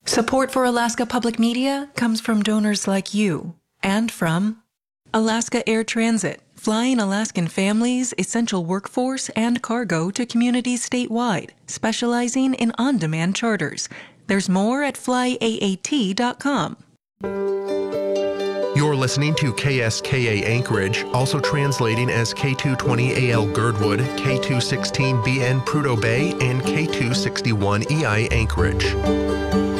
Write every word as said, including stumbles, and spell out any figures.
Support for Alaska Public Media comes from donors like you and from Alaska Air Transit, flying Alaskan families, essential workforce, and cargo to communities statewide, specializing in on-demand charters. There's more at fly A A T dot com. You're listening to K S K A Anchorage, also translating as K two twenty A L Girdwood, K two sixteen B N Prudhoe Bay, and K two sixty-one E I Anchorage.